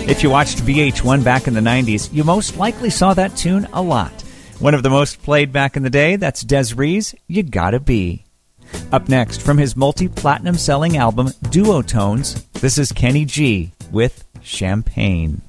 If you watched VH1 back in the 90s, you most likely saw that tune a lot. One of the most played back in the day, that's Des Rees' You Gotta Be. Up next, from his multi-platinum selling album Duotones, this is Kenny G with Champagne.